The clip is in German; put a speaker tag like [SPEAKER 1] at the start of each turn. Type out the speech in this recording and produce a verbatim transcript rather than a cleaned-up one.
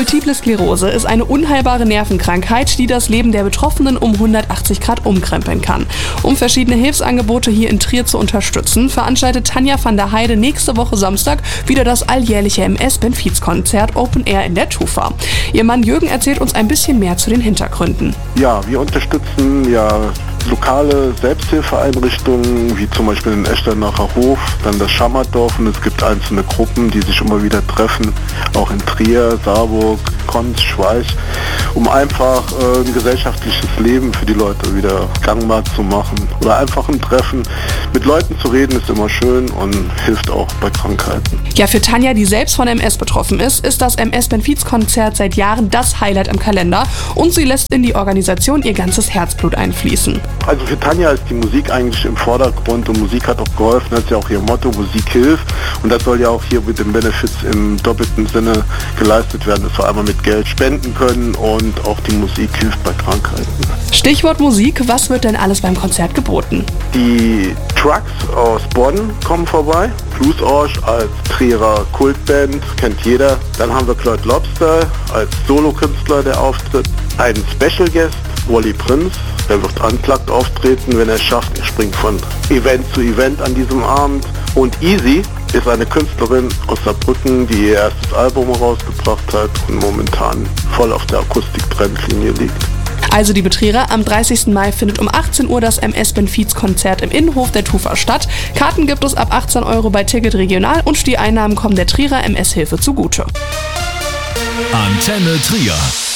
[SPEAKER 1] Multiple Sklerose ist eine unheilbare Nervenkrankheit, die das Leben der Betroffenen um hundertachtzig Grad umkrempeln kann. Um verschiedene Hilfsangebote hier in Trier zu unterstützen, veranstaltet Tanja van der Heide nächste Woche Samstag wieder das alljährliche M S-Benefizkonzert Open Air in der Tufa. Ihr Mann Jürgen erzählt uns ein bisschen mehr zu den Hintergründen.
[SPEAKER 2] Ja, wir unterstützen ja lokale Selbsthilfeeinrichtungen, wie zum Beispiel in Echternacher Hof, dann das Schammerdorf, und es gibt einzelne Gruppen, die sich immer wieder treffen, auch in Trier, Saarburg, Konz, Schweich, um einfach äh, ein gesellschaftliches Leben für die Leute wieder gangbar zu machen. Oder einfach ein Treffen. Mit Leuten zu reden ist immer schön und hilft auch bei Krankheiten.
[SPEAKER 1] Ja, für Tanja, die selbst von M S betroffen ist, ist das M S-Benefizkonzert seit Jahren das Highlight im Kalender und sie lässt in die Organisation ihr ganzes Herzblut einfließen.
[SPEAKER 2] Also für Tanja ist die Musik eigentlich im Vordergrund und Musik hat auch geholfen, das ist ja auch ihr Motto, Musik hilft, und das soll ja auch hier mit den Benefits im doppelten Sinne geleistet werden, dass wir einmal mit Geld spenden können und auch die Musik hilft bei Krankheiten.
[SPEAKER 1] Stichwort Musik, was wird denn alles beim Konzert geboten?
[SPEAKER 2] Die Trucks aus Bonn kommen vorbei, Blues Orsch als Trierer Kultband, kennt jeder. Dann haben wir Cloyd Lobster als Solokünstler, der auftritt, einen Special Guest, Wally Prinz. Er wird unplugged auftreten, wenn er es schafft. Er springt von Event zu Event an diesem Abend. Und Easy ist eine Künstlerin aus Saarbrücken, die ihr erstes Album rausgebracht hat und momentan voll auf der Akustik-Trendlinie liegt.
[SPEAKER 1] Also liebe Trierer, am dreißigsten Mai findet um achtzehn Uhr das M S-Benefizkonzert im Innenhof der Tufa statt. Karten gibt es ab achtzehn Euro bei Ticket Regional und die Einnahmen kommen der Trierer M S-Hilfe zugute.
[SPEAKER 3] Antenne Trier.